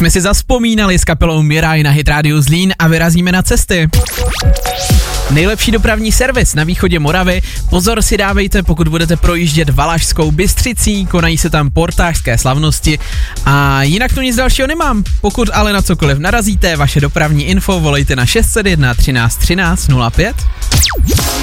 jsme si zazpomínali s kapelou Miraj na Hit Radio Zlín a vyrazíme na cesty. Nejlepší dopravní servis na východě Moravy. Pozor si dávejte, pokud budete projíždět Valašskou Bystřicí, konají se tam portářské slavnosti a jinak tu nic dalšího nemám. Pokud ale na cokoliv narazíte, vaše dopravní info volejte na 601 13 13 05.